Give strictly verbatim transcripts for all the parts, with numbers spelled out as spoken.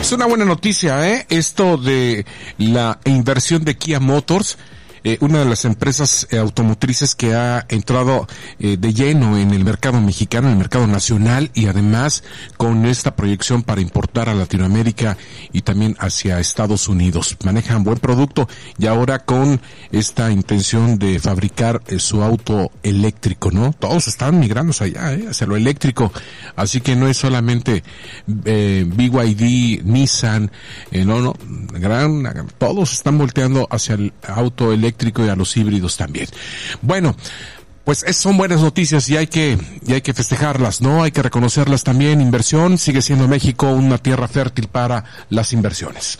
Es una buena noticia, ¿eh? Esto de la inversión de Kia Motors, eh, una de las empresas eh, automotrices que ha entrado eh, de lleno en el mercado mexicano, en el mercado nacional, y además con esta proyección para importar a Latinoamérica y también hacia Estados Unidos. Manejan buen producto y ahora con esta intención de fabricar eh, su auto eléctrico, ¿no? Todos están migrando allá, ¿eh? Hacia lo eléctrico. Así que no es solamente eh, B Y D, Nissan, eh, no, no, gran, todos están volteando hacia el auto eléctrico y a los híbridos también. Bueno, pues es, son buenas noticias y hay que y hay que festejarlas, ¿no? Hay que reconocerlas también. Inversión, sigue siendo México una tierra fértil para las inversiones.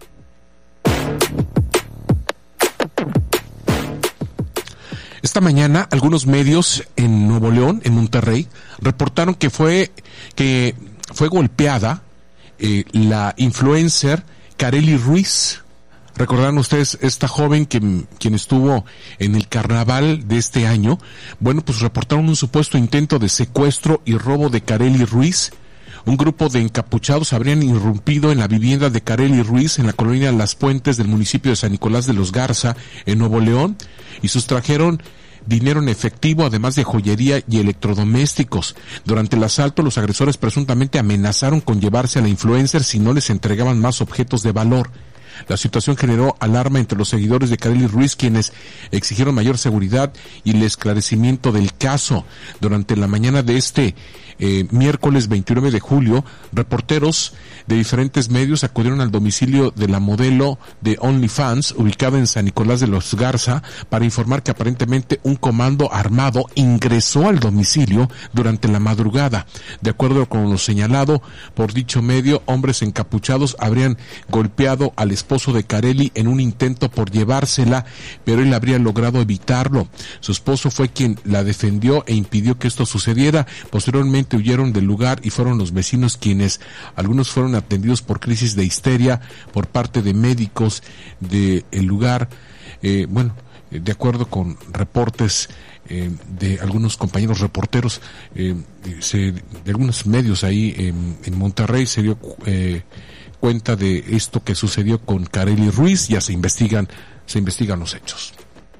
Esta mañana algunos medios en Nuevo León, en Monterrey, reportaron que fue que fue golpeada eh, la influencer Kareli Ruiz. Recordarán ustedes esta joven que quien estuvo en el carnaval de este año. Bueno, pues reportaron un supuesto intento de secuestro y robo de Kareli Ruiz. Un grupo de encapuchados habrían irrumpido en la vivienda de Kareli Ruiz en la colonia Las Puentes del municipio de San Nicolás de los Garza, en Nuevo León, y sustrajeron dinero en efectivo, además de joyería y electrodomésticos. Durante el asalto, los agresores presuntamente amenazaron con llevarse a la influencer si no les entregaban más objetos de valor. La situación generó alarma entre los seguidores de Kareli Ruiz, quienes exigieron mayor seguridad y el esclarecimiento del caso. Durante la mañana de este eh, miércoles veintinueve de julio, reporteros de diferentes medios acudieron al domicilio de la modelo de OnlyFans, ubicada en San Nicolás de los Garza, para informar que aparentemente un comando armado ingresó al domicilio durante la madrugada. De acuerdo con lo señalado por dicho medio, hombres encapuchados habrían golpeado al esposo de Kareli en un intento por llevársela, pero él habría logrado evitarlo. Su esposo fue quien la defendió e impidió que esto sucediera. Posteriormente huyeron del lugar y fueron los vecinos quienes, algunos fueron atendidos por crisis de histeria por parte de médicos del lugar. Eh, bueno, de acuerdo con reportes eh, de algunos compañeros reporteros eh, se, de algunos medios ahí en, en Monterrey, se dio eh, cuenta de esto que sucedió con Kareli Ruiz. Ya se investigan, se investigan los hechos.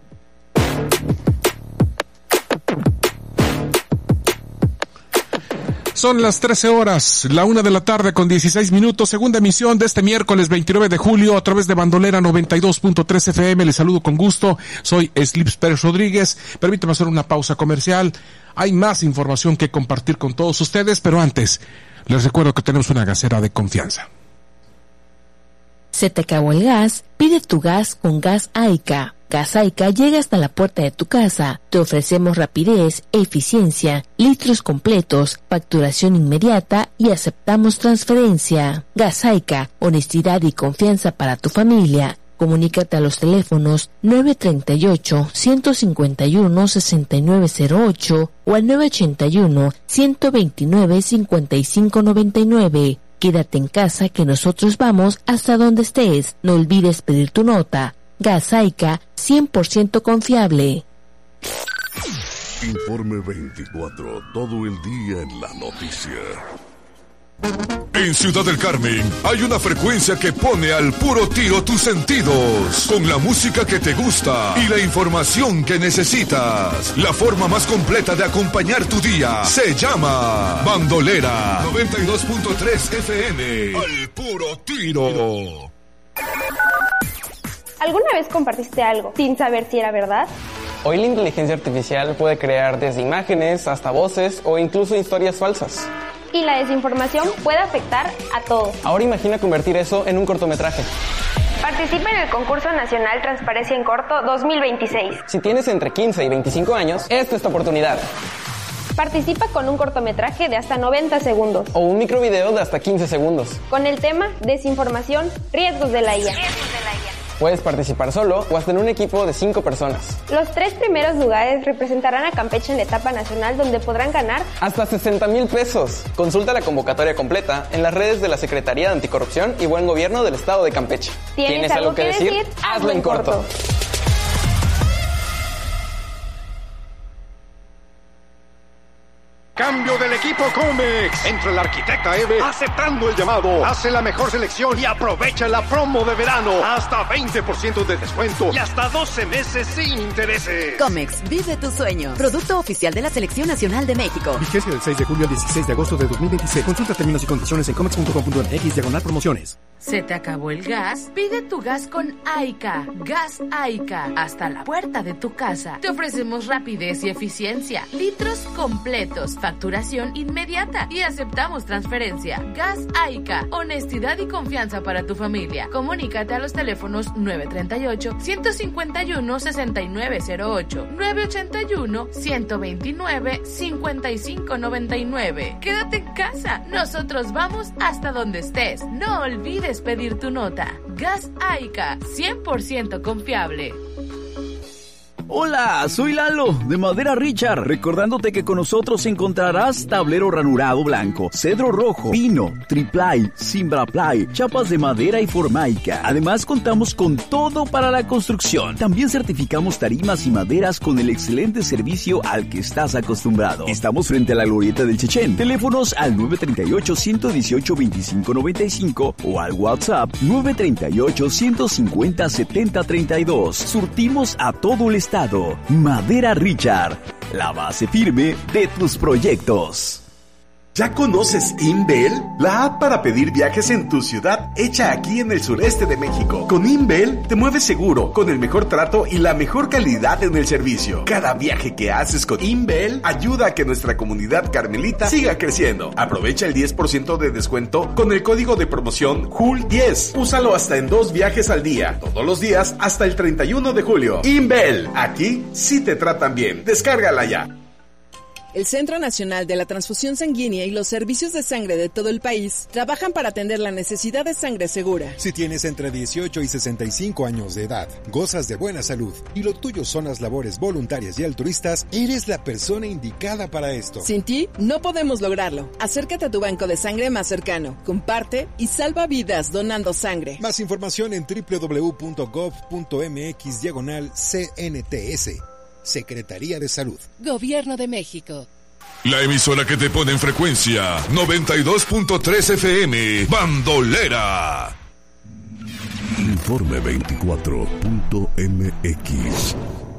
Son las trece horas, la una de la tarde con dieciséis minutos, segunda emisión de este miércoles veintinueve de julio a través de Bandolera noventa y dos punto tres F M. Les saludo con gusto, soy Slips Pérez Rodríguez. Permítame hacer una pausa comercial. Hay más información que compartir con todos ustedes, pero antes, les recuerdo que tenemos una gasera de confianza. ¿Se te acabó el gas? Pide tu gas con Gas Aica. Gas Aica llega hasta la puerta de tu casa. Te ofrecemos rapidez, eficiencia, litros completos, facturación inmediata y aceptamos transferencia. Gas Aica, honestidad y confianza para tu familia. Comunícate a los teléfonos nueve tres ocho, uno cinco uno, seis nueve cero ocho o al nueve ocho uno, uno dos nueve, cinco cinco nueve nueve. Quédate en casa que nosotros vamos hasta donde estés. No olvides pedir tu nota. Gas Aica, cien por ciento confiable. Informe veinticuatro, todo el día en la noticia. En Ciudad del Carmen hay una frecuencia que pone al puro tiro tus sentidos, con la música que te gusta y la información que necesitas. La forma más completa de acompañar tu día se llama Bandolera noventa y dos punto tres F M. Al puro tiro. ¿Alguna vez compartiste algo sin saber si era verdad? Hoy la inteligencia artificial puede crear desde imágenes hasta voces o incluso historias falsas. Y la desinformación puede afectar a todos. Ahora imagina convertir eso en un cortometraje. Participa en el concurso nacional Transparencia en Corto dos mil veintiséis. Si tienes entre quince y veinticinco años, esta es tu oportunidad. Participa con un cortometraje de hasta noventa segundos. O un microvideo de hasta quince segundos. Con el tema Desinformación, riesgos de la I A. Riesgos de la I A. Puedes participar solo o hasta en un equipo de cinco personas. Los tres primeros lugares representarán a Campeche en la etapa nacional, donde podrán ganar hasta sesenta mil pesos. Consulta la convocatoria completa en las redes de la Secretaría de Anticorrupción y Buen Gobierno del Estado de Campeche. ¿Tienes, ¿Tienes algo que decir? decir? Hazlo en corto. corto. Cambio del equipo Comex. Entra el arquitecta Eve aceptando el llamado. Hace la mejor selección y aprovecha la promo de verano. Hasta veinte por ciento de descuento y hasta doce meses sin intereses. Comex, vive tus sueños. Producto oficial de la Selección Nacional de México. Vigencia del seis de julio al dieciséis de agosto de dos mil veintiséis. Consulta términos y condiciones en comex punto com punto m x diagonal promociones. ¿Se te acabó el gas? Pide tu gas con Aica. Gas Aica. Hasta la puerta de tu casa. Te ofrecemos rapidez y eficiencia. Litros completos. Facturación inmediata. Y aceptamos transferencia. Gas Aica. Honestidad y confianza para tu familia. Comunícate a los teléfonos nueve tres ocho, uno cinco uno, seis nueve cero ocho, nueve ocho uno, uno dos nueve, cinco cinco nueve nueve. Quédate en casa. Nosotros vamos hasta donde estés. No olvides pedir tu nota. Gas Aica, cien por ciento confiable. Hola, soy Lalo, de Madera Richard, recordándote que con nosotros encontrarás tablero ranurado blanco, cedro rojo, pino, triplay, cimbraplay, chapas de madera y formaica. Además, contamos con todo para la construcción. También certificamos tarimas y maderas con el excelente servicio al que estás acostumbrado. Estamos frente a la glorieta del Chechén. Teléfonos al nueve tres ocho, uno uno ocho, dos cinco nueve cinco o al WhatsApp nueve tres ocho, uno cinco cero, siete cero tres dos. Surtimos a todo el estado. Madera Richard, la base firme de tus proyectos. ¿Ya conoces Inbel? La app para pedir viajes en tu ciudad, hecha aquí en el sureste de México. Con Inbel te mueves seguro, con el mejor trato y la mejor calidad en el servicio. Cada viaje que haces con Inbel ayuda a que nuestra comunidad carmelita siga creciendo. Aprovecha el diez por ciento de descuento con el código de promoción J U L diez. Úsalo hasta en dos viajes al día, todos los días hasta el treinta y uno de julio. Inbel, aquí sí te tratan bien. Descárgala ya. El Centro Nacional de la Transfusión Sanguínea y los servicios de sangre de todo el país trabajan para atender la necesidad de sangre segura. Si tienes entre dieciocho y sesenta y cinco años de edad, gozas de buena salud y lo tuyo son las labores voluntarias y altruistas, eres la persona indicada para esto. Sin ti, no podemos lograrlo. Acércate a tu banco de sangre más cercano, comparte y salva vidas donando sangre. Más información en doble u doble u doble u punto gov punto m x diagonal C N T S. Secretaría de Salud. Gobierno de México. La emisora que te pone en frecuencia noventa y dos punto tres F M, Bandolera. Informe veinticuatro punto m x.